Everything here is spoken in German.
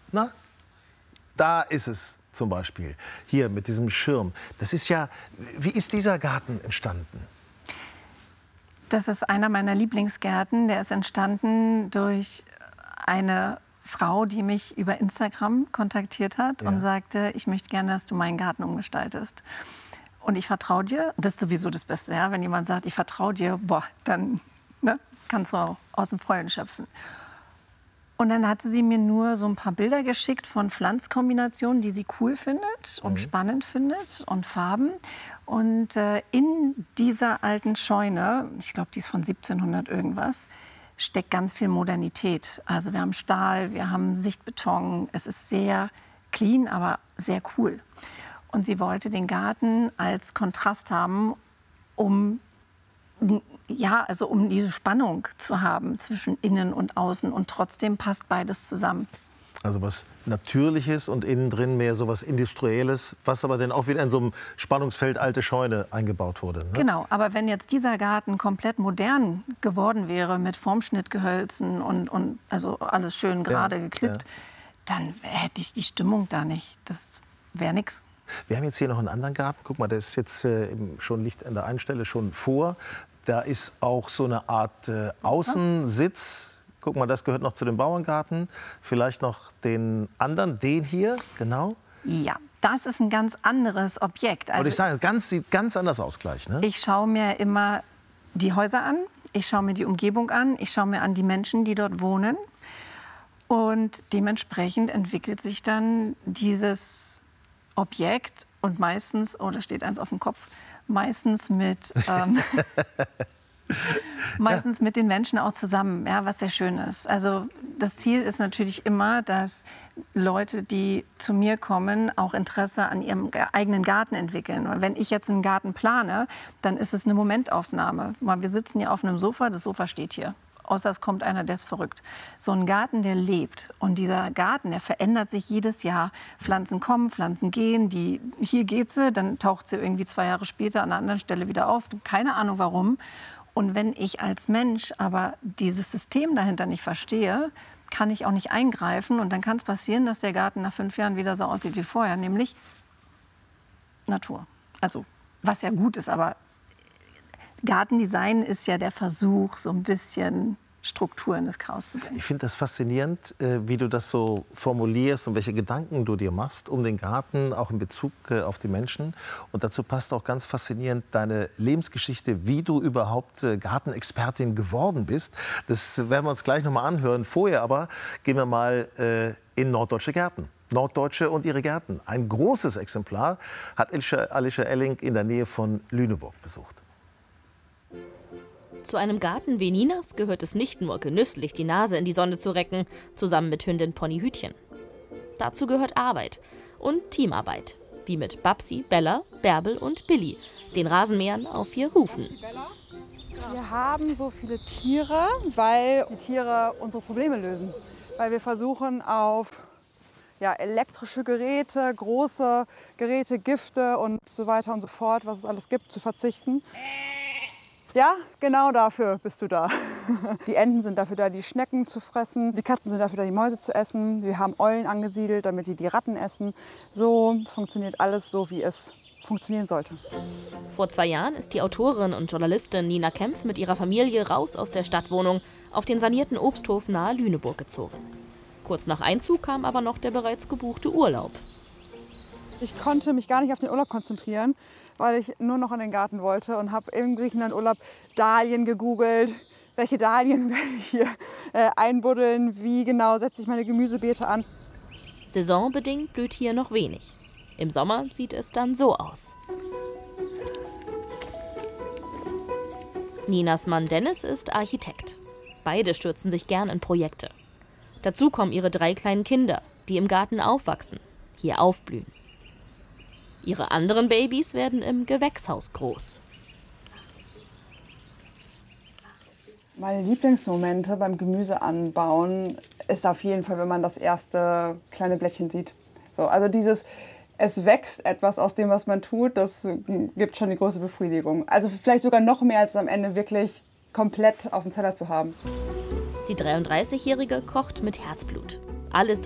Na, da ist es zum Beispiel. Hier mit diesem Schirm. Das ist ja, wie ist dieser Garten entstanden? Das ist einer meiner Lieblingsgärten. Der ist entstanden durch eine Frau, die mich über Instagram kontaktiert hat und sagte, ich möchte gerne, dass du meinen Garten umgestaltest. Und ich vertraue dir. Das ist sowieso das Beste, ja? Wenn jemand sagt, ich vertraue dir, boah, dann kannst du auch aus dem Vollen schöpfen. Und dann hatte sie mir nur so ein paar Bilder geschickt von Pflanzkombinationen, die sie cool findet und spannend findet und Farben. Und in dieser alten Scheune, ich glaube, die ist von 1700 irgendwas, steckt ganz viel Modernität. Also wir haben Stahl, wir haben Sichtbeton. Es ist sehr clean, aber sehr cool. Und sie wollte den Garten als Kontrast haben, um diese Spannung zu haben zwischen innen und außen. Und trotzdem passt beides zusammen. Also was Natürliches und innen drin mehr so was Industrielles, was aber dann auch wieder in so einem Spannungsfeld alte Scheune eingebaut wurde. Ne? Genau, aber wenn jetzt dieser Garten komplett modern geworden wäre mit Formschnittgehölzen und also alles schön gerade geklippt, dann hätte ich die Stimmung da nicht. Das wäre nichts. Wir haben jetzt hier noch einen anderen Garten. Guck mal, der ist jetzt schon, liegt an der einen Stelle schon vor. Da ist auch so eine Art Außensitz. Guck mal, das gehört noch zu dem Bauerngarten. Vielleicht noch den anderen, den hier, genau. Ja, das ist ein ganz anderes Objekt. Also und ich sage, sieht ganz anders aus gleich, ne? Ich schaue mir immer die Häuser an, ich schaue mir die Umgebung an, ich schaue mir an die Menschen, die dort wohnen. Und dementsprechend entwickelt sich dann dieses Objekt und meistens, oh, da steht eins auf dem Kopf, meistens mit mit den Menschen auch zusammen, ja, was sehr schön ist. Also das Ziel ist natürlich immer, dass Leute, die zu mir kommen, auch Interesse an ihrem eigenen Garten entwickeln. Und wenn ich jetzt einen Garten plane, dann ist es eine Momentaufnahme. Wir sitzen hier auf einem Sofa, das Sofa steht hier. Außer es kommt einer, der ist verrückt. So ein Garten, der lebt. Und dieser Garten, der verändert sich jedes Jahr. Pflanzen kommen, Pflanzen gehen. Hier geht sie, dann taucht sie irgendwie 2 Jahre später an einer anderen Stelle wieder auf. Keine Ahnung warum. Und wenn ich als Mensch aber dieses System dahinter nicht verstehe, kann ich auch nicht eingreifen. Und dann kann es passieren, dass der Garten nach 5 Jahren wieder so aussieht wie vorher, nämlich Natur. Also, was ja gut ist, aber Gartendesign ist ja der Versuch, so ein bisschen Struktur in das Chaos zu bringen. Ich finde das faszinierend, wie du das so formulierst und welche Gedanken du dir machst um den Garten, auch in Bezug auf die Menschen. Und dazu passt auch ganz faszinierend deine Lebensgeschichte, wie du überhaupt Gartenexpertin geworden bist. Das werden wir uns gleich noch mal anhören. Vorher aber gehen wir mal in norddeutsche Gärten. Norddeutsche und ihre Gärten. Ein großes Exemplar hat Alicia Elling in der Nähe von Lüneburg besucht. Zu einem Garten wie Ninas gehört es nicht nur, genüsslich die Nase in die Sonne zu recken, zusammen mit Hündin Pony Hütchen. Dazu gehört Arbeit und Teamarbeit, wie mit Babsi, Bella, Bärbel und Billy, den Rasenmähern auf 4 Hufen. Wir haben so viele Tiere, weil die Tiere unsere Probleme lösen. Weil wir versuchen auf elektrische Geräte, große Geräte, Gifte und so weiter und so fort, was es alles gibt, zu verzichten. Ja, genau dafür bist du da. Die Enten sind dafür da, die Schnecken zu fressen. Die Katzen sind dafür da, die Mäuse zu essen. Wir haben Eulen angesiedelt, damit die Ratten essen. So funktioniert alles so, wie es funktionieren sollte. Vor 2 Jahren ist die Autorin und Journalistin Nina Kempf mit ihrer Familie raus aus der Stadtwohnung auf den sanierten Obsthof nahe Lüneburg gezogen. Kurz nach Einzug kam aber noch der bereits gebuchte Urlaub. Ich konnte mich gar nicht auf den Urlaub konzentrieren, weil ich nur noch in den Garten wollte und habe im Griechenland-Urlaub Dahlien gegoogelt. Welche Dahlien werde ich hier einbuddeln? Wie genau setze ich meine Gemüsebeete an? Saisonbedingt blüht hier noch wenig. Im Sommer sieht es dann so aus. Ninas Mann Dennis ist Architekt. Beide stürzen sich gern in Projekte. Dazu kommen ihre 3 kleinen Kinder, die im Garten aufwachsen, hier aufblühen. Ihre anderen Babys werden im Gewächshaus groß. Meine Lieblingsmomente beim Gemüseanbauen ist auf jeden Fall, wenn man das erste kleine Blättchen sieht. So, also dieses, es wächst etwas aus dem, was man tut, das gibt schon die große Befriedigung. Also vielleicht sogar noch mehr, als am Ende wirklich komplett auf dem Teller zu haben. Die 33-Jährige kocht mit Herzblut. Alles